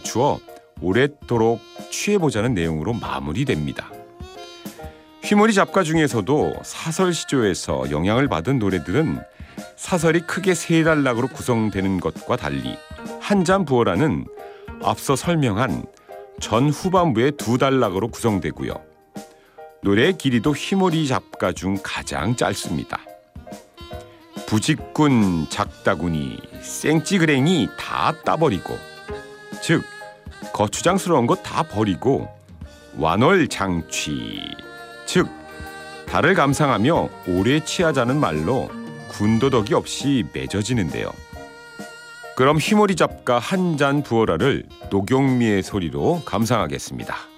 감추어 오랫도록 취해보자는 내용으로 마무리됩니다. 휘몰이 잡가 중에서도 사설 시조에서 영향을 받은 노래들은 사설이 크게 세 단락으로 구성되는 것과 달리 한 잔 부어라는 앞서 설명한 전 후반부의 두 단락으로 구성되고요. 노래의 길이도 휘몰이 잡가 중 가장 짧습니다. 부직군 작다구니 생찌그랭이 다 따버리고, 즉 거추장스러운 것 다 버리고 완월장취, 즉 달을 감상하며 오래 취하자는 말로 군더더기 없이 맺어지는데요. 그럼 휘몰이 잡가 한 잔 부어라를 노경미의 소리로 감상하겠습니다.